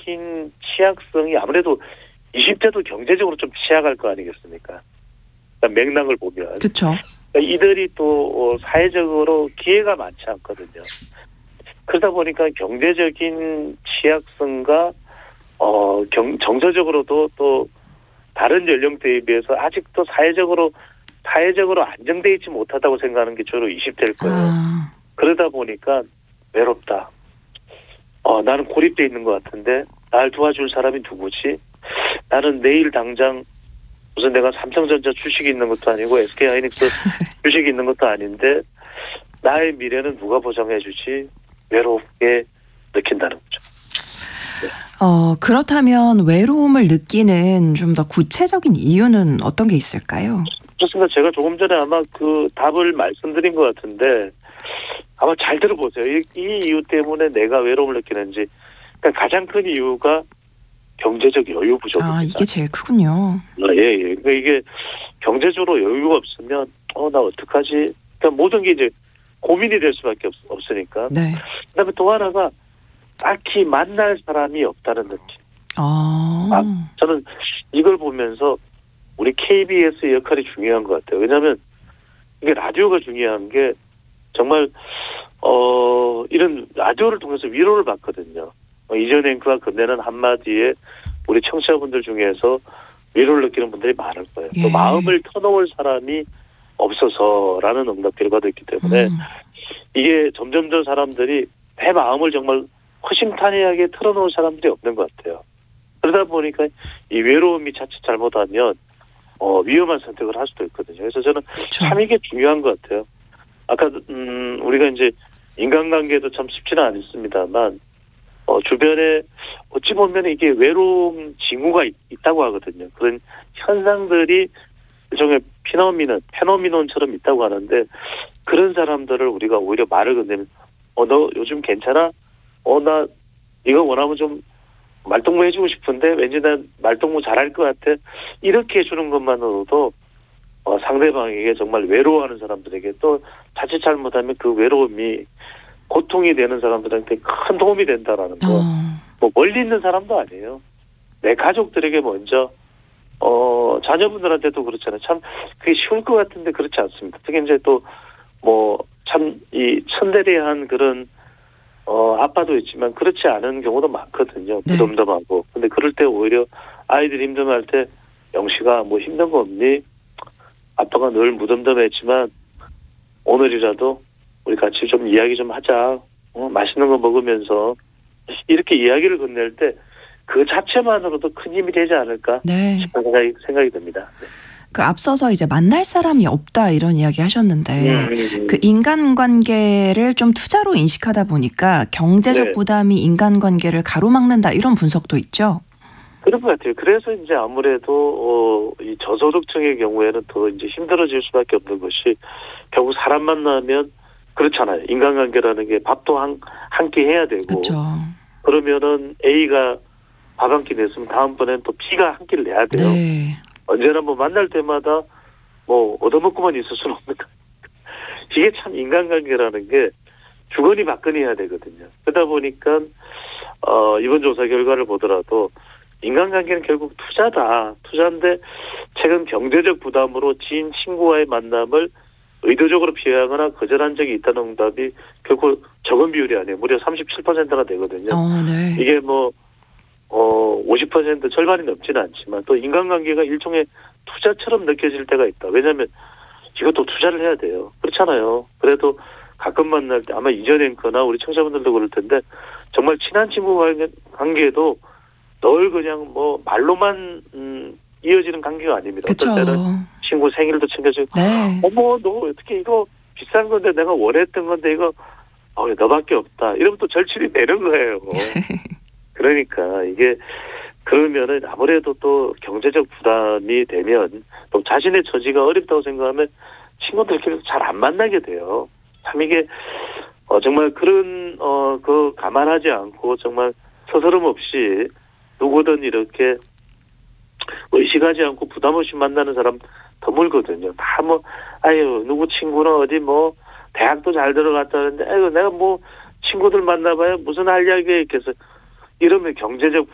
경제적인 취약성이 아무래도 20대도 경제적으로 좀 취약할 거 아니겠습니까? 그러니까 맥락을 보면. 그렇죠. 그러니까 이들이 또 사회적으로 기회가 많지 않거든요. 그러다 보니까 경제적인 취약성과 정서적으로도 또 다른 연령대에 비해서 아직도 사회적으로 안정돼 있지 못하다고 생각하는 게 주로 20대일 거예요. 그러다 보니까 외롭다. 나는 고립돼 있는 것 같은데 날 도와줄 사람이 누구지? 나는 내일 당장 무슨 내가 삼성전자 주식이 있는 것도 아니고 SK하이닉스 주식이 있는 것도 아닌데 나의 미래는 누가 보장해 주지? 외롭게 느낀다는 거죠. 네. 그렇다면 외로움을 느끼는 좀 더 구체적인 이유는 어떤 게 있을까요? 그렇습니다. 제가 조금 전에 아마 그 답을 말씀드린 것 같은데 아마 잘 들어보세요. 이 이유 때문에 내가 외로움을 느끼는지. 그러니까 가장 큰 이유가 경제적 여유 부족입니다. 이게 제일 크군요. 예. 그러니까 이게 경제적으로 여유가 없으면 나 어떡하지? 그러니까 모든 게 이제 고민이 될 수밖에 없으니까. 네. 그다음에 또 하나가 딱히 만날 사람이 없다는 느낌. 저는 이걸 보면서 우리 KBS의 역할이 중요한 것 같아요. 왜냐하면 이게 라디오가 중요한 게 정말 이런 라디오를 통해서 위로를 받거든요. 이전 앵커가 건네는 한마디에 우리 청취자분들 중에서 위로를 느끼는 분들이 많을 거예요. 예. 또 마음을 터놓을 사람이 없어서라는 응답 결과도 있기 때문에 이게 점점점 사람들이 내 마음을 정말 허심탄회하게 털어놓을 사람들이 없는 것 같아요. 그러다 보니까 이 외로움이 자칫 잘못하면 위험한 선택을 할 수도 있거든요. 그래서 저는 참 이게 중요한 것 같아요. 아까 우리가 이제 인간관계도 참 쉽지는 않습니다만 주변에 어찌 보면 이게 외로움 징후가 있다고 하거든요. 그런 현상들이 일종의 페노미논처럼 있다고 하는데 그런 사람들을 우리가 오히려 말을 건네면 너 요즘 괜찮아? 나 이거 원하면 좀 말동무 해주고 싶은데 왠지 난 말동무 잘할 것 같아. 이렇게 해주는 것만으로도 상대방에게 정말 외로워하는 사람들에게 또 자칫 잘못하면 그 외로움이 고통이 되는 사람들한테 큰 도움이 된다라는 거. 뭐 멀리 있는 사람도 아니에요. 내 가족들에게 먼저 자녀분들한테도 그렇잖아요. 참 그게 쉬울 것 같은데 그렇지 않습니다. 특히 이제 또 뭐 참 이 천대대한 그런 아빠도 있지만 그렇지 않은 경우도 많거든요. 무덤덤하고. 근데 그럴 때 오히려 아이들이 힘들어할 때 영식아 뭐 힘든 거 없니? 아빠가 늘 무덤덤했지만 오늘이라도 우리 같이 좀 이야기 좀 하자. 맛있는 거 먹으면서 이렇게 이야기를 건넬 때 그 자체만으로도 큰 힘이 되지 않을까 싶은 생각이 듭니다. 네. 그 앞서서 이제 만날 사람이 없다 이런 이야기 하셨는데 그 인간관계를 좀 투자로 인식하다 보니까 경제적 부담이 인간관계를 가로막는다 이런 분석도 있죠. 그런 것 같아요. 그래서 이제 아무래도 이 저소득층의 경우에는 더 이제 힘들어질 수밖에 없는 것이 결국 사람 만나면 그렇잖아요. 인간관계라는 게 밥도 한 끼 해야 되고 그쵸. 그러면은 A가 밥 한 끼 냈으면 다음번엔 또 B가 한 끼를 내야 돼요. 네. 언제나 뭐 만날 때마다 뭐 얻어먹고만 있을 수는 없는 거. 이게 참 인간관계라는 게 주거니 받거니 해야 되거든요. 그러다 보니까 이번 조사 결과를 보더라도 인간관계는 결국 투자다. 투자인데 최근 경제적 부담으로 지인 친구와의 만남을 의도적으로 피하거나 거절한 적이 있다는 응답이 결코 적은 비율이 아니에요. 무려 37%가 되거든요. 네. 이게 뭐 50% 절반이 넘지는 않지만 또 인간관계가 일종의 투자처럼 느껴질 때가 있다. 왜냐하면 이것도 투자를 해야 돼요. 그렇잖아요. 그래도 가끔 만날 때 아마 이전 앵커나 우리 청자분들도 그럴 텐데 정말 친한 친구 관계도 늘 그냥 뭐 말로만 이어지는 관계가 아닙니다. 그쵸. 어떨 때는 친구 생일도 챙겨주고 어머 너 어떻게 이거 비싼 건데 내가 원했던 건데 이거 너밖에 없다. 이러면 또 절실히 내는 거예요. 그러니까 이게 그러면은 아무래도 또 경제적 부담이 되면 또 자신의 처지가 어렵다고 생각하면 친구들끼리 잘 안 만나게 돼요. 참 이게 정말 그런 그 감안하지 않고 정말 서스럼 없이 누구든 이렇게 의식하지 않고 부담 없이 만나는 사람 드물거든요. 다 뭐 누구 친구는 어디 뭐 대학도 잘 들어갔다는데 내가 뭐 친구들 만나봐야 무슨 할 이야기가 있겠어. 이러면 경제적